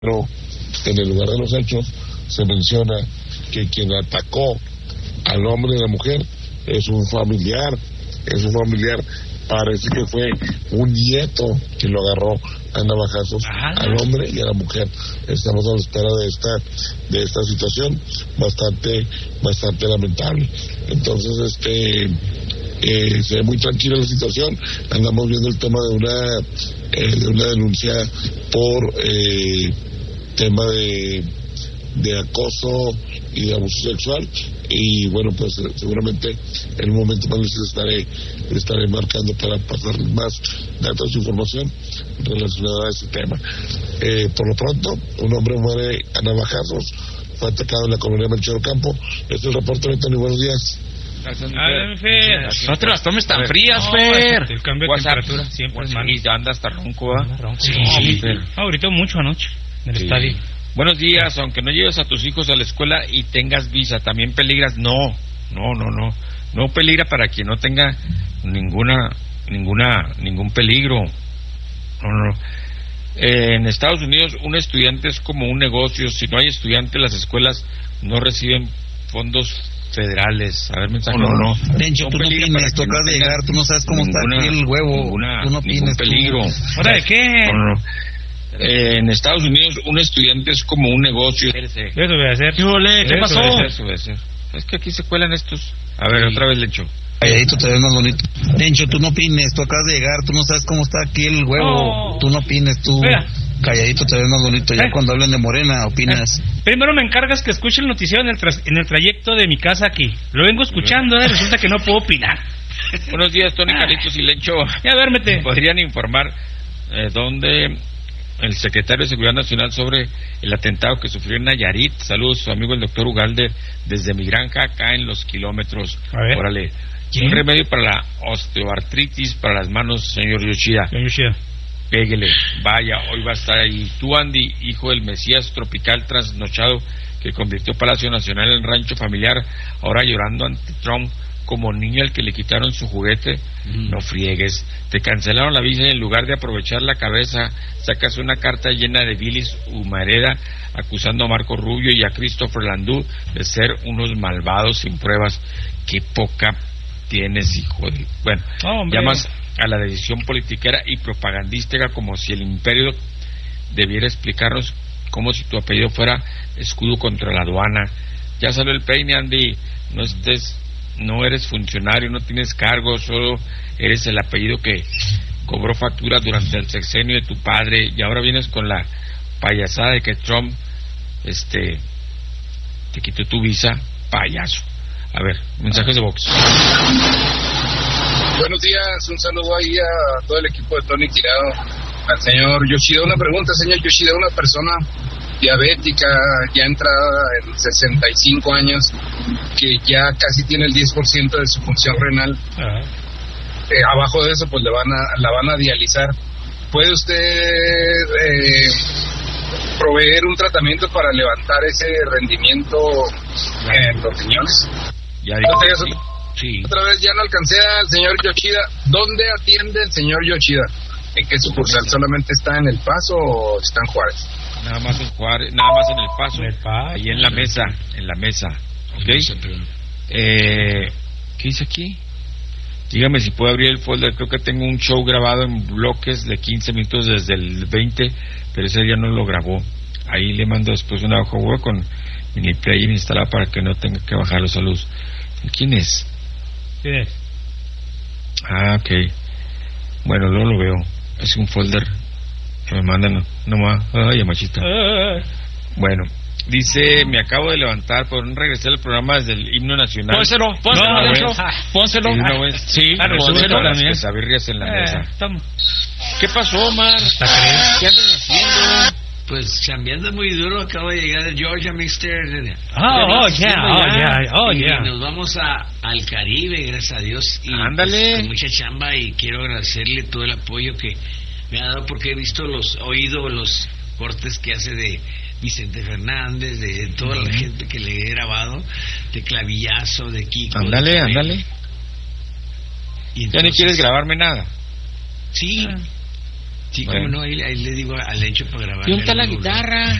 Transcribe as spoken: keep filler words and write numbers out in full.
Pero en el lugar de los hechos se menciona que quien atacó al hombre y a la mujer es un familiar, es un familiar, parece que fue un nieto que lo agarró a navajazos al hombre y a la mujer. Estamos a la espera de esta de esta situación bastante bastante lamentable. Entonces, este eh, se ve muy tranquila la situación. Andamos viendo el tema de una eh, de una denuncia por eh, tema de de acoso y de abuso sexual, y bueno, pues seguramente en un momento más les estaré les estaré marcando para pasar más datos e información relacionada a este tema. Eh, por lo pronto, un hombre muere a navajazos, fue atacado en la comunidad de Melchor Ocampo. Este es el reporte de Tony. Buenos días. Gracias, Fer. Fer. No te las tomes tan frías, no, Fer. El cambio de WhatsApp. temperatura siempre es malo. Y ya anda hasta ronco, ¿eh? Sí, sí, Fer. Ahorita mucho anoche en el sí. estadio. Buenos días, aunque no lleves a tus hijos a la escuela y tengas visa, también peligras. No, no, no, no. No peligra para quien no tenga ninguna, ninguna, ningún peligro. No, no. Eh, en Estados Unidos, un estudiante es como un negocio. Si no hay estudiante, las escuelas no reciben fondos federales. A ver, mensaje. No, no, no. Dencho, tú no opines, tú acabas de llegar, tú no sabes cómo ninguna, está aquí el huevo. Ninguna, tú no opines. peligro. ¿Ahora de qué? No, no, no. Eh, en Estados Unidos, un estudiante es como un negocio. Eso voy a hacer. ¿Qué, ole? ¿Qué Eso pasó? voy a Eso voy a hacer. Es que aquí se cuelan estos. A ver, sí. Otra vez, Lencho. Calladito te ves más bonito. Dencho, tú no opines, tú acabas de llegar, tú no sabes cómo está aquí el huevo. Oh. Tú no opines, tú. Mira. Calladito te ves más bonito. Ya eh. cuando hablan de Morena, opinas. Eh. Primero me encargas que escuche el noticiero en el, tras, en el trayecto de mi casa aquí. Lo vengo escuchando, ¿eh? Resulta que no puedo opinar. Buenos días, Tony, ah. Carlitos y Lencho. Ya, duérmete. ¿Podrían informar eh, dónde el secretario de Seguridad Nacional sobre el atentado que sufrió en Nayarit? Saludos, su amigo el doctor Ugalde, desde mi granja acá en Los Kilómetros. Órale. ¿Quién? Un remedio para la osteoartritis para las manos, señor Yoshida. Señor Yoshida. Péguele, vaya, hoy va a estar ahí. Tú, Andy, hijo del Mesías tropical trasnochado que convirtió Palacio Nacional en rancho familiar, ahora llorando ante Trump como niño al que le quitaron su juguete. Mm. No friegues, te cancelaron la visa y en lugar de aprovechar la cabeza sacas una carta llena de bilis humareda acusando a Marco Rubio y a Christopher Landú de ser unos malvados sin pruebas. Qué poca tienes, hijo de... Bueno, oh, llamas a la decisión politiquera y propagandística como si el imperio debiera explicarnos como si tu apellido fuera escudo contra la aduana. Ya salió el peine, Andy. No estés, no eres funcionario, no tienes cargo, solo eres el apellido que cobró factura durante el sexenio de tu padre y ahora vienes con la payasada de que Trump este te quitó tu visa, payaso. A ver, mensajes de Vox. Buenos días, un saludo ahí a todo el equipo de Tony Tirado, al señor Yoshida. Una pregunta, señor Yoshida, una persona diabética, ya entrada en sesenta y cinco años, que ya casi tiene el diez por ciento de su función renal, uh-huh. eh, abajo de eso pues le van a, la van a dializar. ¿Puede usted eh, proveer un tratamiento para levantar ese rendimiento en los riñones? Ya digo, sí, sí. Otra vez ya no alcancé al señor Yoshida. ¿Dónde atiende el señor Yoshida? ¿En qué sucursal? ¿Solamente está en El Paso o está en Juárez? Nada más en Juárez, nada más en El Paso. El Paso. Ahí en la mesa, en la mesa. ¿Ok? Eh, ¿Qué dice aquí? Dígame si puedo abrir el folder. Creo que tengo un show grabado en bloques de quince minutos desde el veinte, pero ese día no lo grabó. Ahí le mando después una hoja web con mini player instalada para que no tenga que bajar los saludos. ¿Quién es? ¿Quién es? Ah, ok. Bueno, luego lo veo. Es un folder que me mandan nomás. Ay, machita. Uh. Bueno, dice, me acabo de levantar por no regresar al programa desde el himno nacional. Pónselo, pónselo, no, Lencho. Pónselo. Pónselo. Sí, ah, pónselo las quesabirrias en la eh, mesa. Estamos. ¿Qué pasó, Omar? ¿Qué andas haciendo? Pues chambeando muy duro, acabo de llegar de Georgia, mister Oh, oh, yeah, oh, yeah, oh, yeah. Y nos vamos a, al Caribe, gracias a Dios. Y ándale. Pues, con mucha chamba, y quiero agradecerle todo el apoyo que me ha dado, porque he visto los, oído los cortes que hace de Vicente Fernández, de toda uh-huh. la gente que le he grabado, de Clavillazo, de Kiko. Ándale, de ándale. Y entonces, ¿ya ni quieres grabarme nada? Sí. Ah. Sí, como no, ahí, ahí le digo al Lencho para grabar. ¿Dónde está la guitarra?